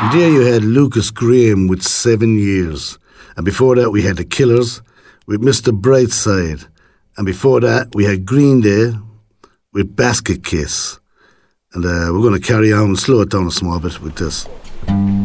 There you had Lucas Graham with 7 years. And before that we had The Killers with Mr. Brightside. And before that we had Green Day with Basket Case. And we're going to carry on and slow it down a small bit with this.